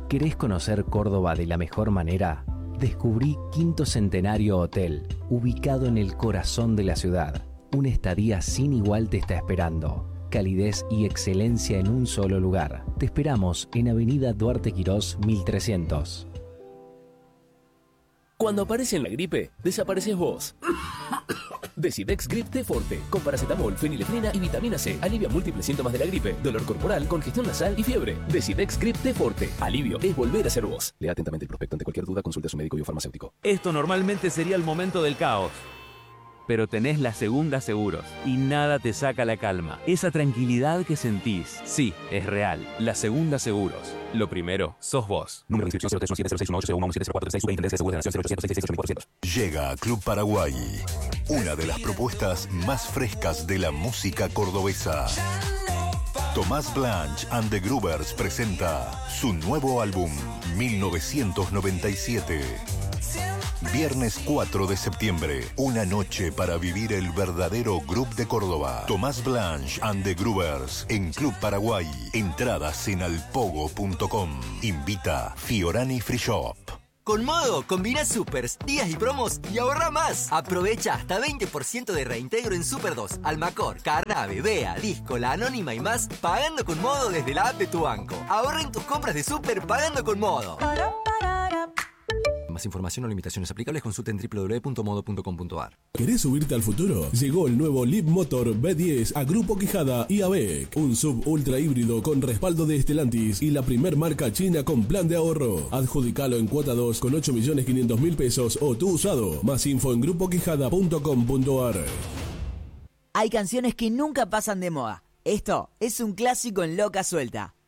¿Querés conocer Córdoba de la mejor manera? Descubrí Quinto Centenario Hotel, ubicado en el corazón de la ciudad. Una estadía sin igual te está esperando. Calidez y excelencia en un solo lugar. Te esperamos en Avenida Duarte Quirós 1300. Cuando aparece la gripe, desapareces vos. Decidex Grip T Forte, con paracetamol, fenilefrina y vitamina C. Alivia múltiples síntomas de la gripe, dolor corporal, congestión nasal y fiebre. Decidex Grip T Forte. Alivio es volver a ser vos. Lea atentamente el prospecto. Ante cualquier duda, consulte a su médico biofarmacéutico. Esto normalmente sería el momento del caos. Pero tenés la Segunda Seguros y nada te saca la calma. Esa tranquilidad que sentís, sí, es real. La Segunda Seguros. Lo primero, sos vos. Número de inscripción 0317061801170436 Llega a Club Paraguay, una de las propuestas más frescas de la música cordobesa. Tomás Blanch and the Groovers presenta su nuevo álbum, 1997. Viernes 4 de septiembre, una noche para vivir el verdadero Group de Córdoba. Tomás Blanch and the Groovers en Club Paraguay. Entradas en alpogo.com. Invita Fiorani Free Shop. Con Modo, combina supers, días y promos y ahorra más. Aprovecha hasta 20% de reintegro en Super 2, Almacor, Carnabe, Bea, Disco, La Anónima y más, pagando con Modo desde la app de tu banco. Ahorra en tus compras de super pagando con Modo. Más información o limitaciones aplicables, consulta en www.modo.com.ar. ¿Querés subirte al futuro? Llegó el nuevo Leap Motor B10 a Grupo Quijada y ABEC. Un sub ultra híbrido con respaldo de Stellantis y la primer marca china con plan de ahorro. Adjudicalo en cuota 2 con 8.500.000 pesos o tu usado. Más info en grupoquijada.com.ar. Hay canciones que nunca pasan de moda. Esto es un clásico en Loca Suelta.